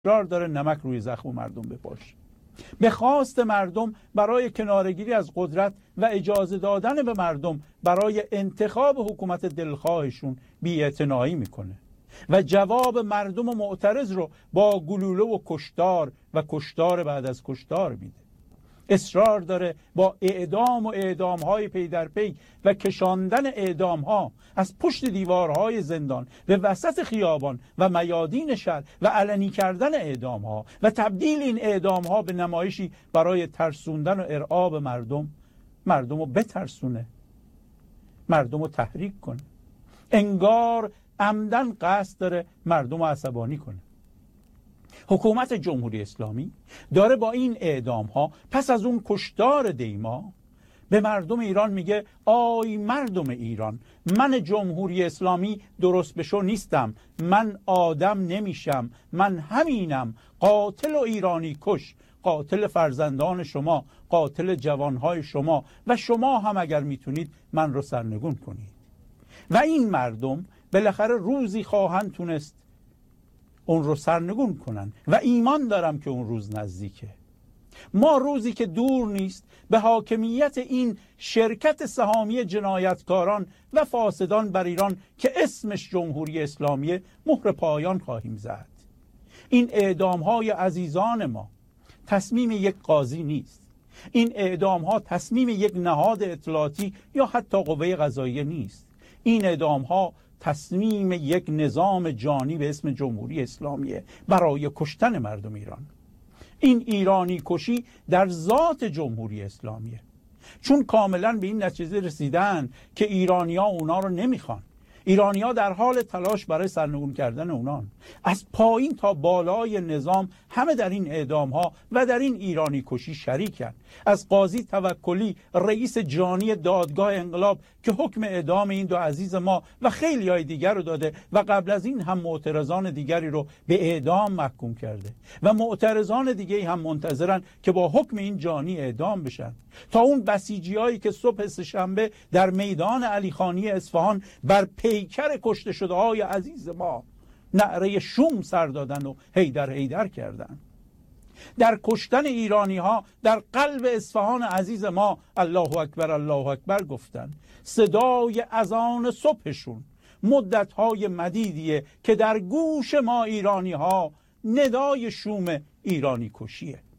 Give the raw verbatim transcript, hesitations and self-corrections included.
اصرار داره نمک روی زخم مردم بپاشه. به خواست مردم برای کنارگیری از قدرت و اجازه دادن به مردم برای انتخاب حکومت دلخواهشون بی‌اعتنایی میکنه و جواب مردم و معترض رو با گلوله و کشتار و کشتار بعد از کشتار میده. اصرار داره با اعدام و اعدام‌های پی در پی و کشاندن اعدام‌ها از پشت دیوارهای زندان به وسط خیابان و میادین شهر و علنی کردن اعدام‌ها و تبدیل این اعدام‌ها به نمایشی برای ترسوندن و ارعاب مردم، مردم رو بترسونه، مردم رو تحریک کنه، انگار عمدن قصد داره مردم رو عصبانی کنه. حکومت جمهوری اسلامی داره با این اعدام ها پس از اون کشتار دیما به مردم ایران میگه آی مردم ایران، من جمهوری اسلامی درست بشو نیستم، من آدم نمیشم، من همینم، قاتل و ایرانی کش، قاتل فرزندان شما، قاتل جوانهای شما و شما هم اگر میتونید من رو سرنگون کنید. و این مردم بالاخره روزی خواهند تونست اون رو سرنگون کنن و ایمان دارم که اون روز نزدیکه. ما روزی که دور نیست به حاکمیت این شرکت سهامی جنایتکاران و فاسدان بر ایران که اسمش جمهوری اسلامی مهر پایان خواهیم زد. این اعدام های عزیزان ما تصمیم یک قاضی نیست. این اعدام ها تصمیم یک نهاد اطلاعاتی یا حتی قوه قضاییه نیست. این اعدام ها تصمیم یک نظام جانی به اسم جمهوری اسلامیه برای کشتن مردم ایران. این ایرانی کشی در ذات جمهوری اسلامیه، چون کاملا به این نتیجه رسیدن که ایرانی‌ها اونا رو نمیخوان. ایرانی‌ها در حال تلاش برای سرنگون کردن اونان. از پایین تا بالای نظام همه در این اعدام‌ها و در این ایرانی کشی شریکن. از قاضی توکلی رئیس جانی دادگاه انقلاب که حکم اعدام این دو عزیز ما و خیلی های دیگر رو داده و قبل از این هم معترضان دیگری رو به اعدام محکوم کرده و معترضان دیگری هم منتظرن که با حکم این جانی اعدام بشن، تا اون بسیجیایی که صبح سه‌شنبه در میدان علیخانی اصفهان بر پیکر کشته شده های عزیز ما نعره شوم سر دادن و هیدر هیدر کردن. در کشتن ایرانی ها در قلب اصفهان عزیز ما الله اکبر الله اکبر گفتن. صدای اذان صبحشون مدت های مدیدیه که در گوش ما ایرانی ها ندای شوم ایرانی کشیه.